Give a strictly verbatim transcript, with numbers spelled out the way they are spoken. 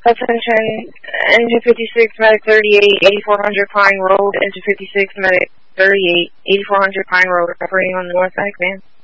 Attention, Engine fifty-six, Medic thirty-eight, eighty-four hundred Pine Road, Engine fifty-six, Medic thirty-eight, eighty-four hundred Pine Road, operating on the north side, man.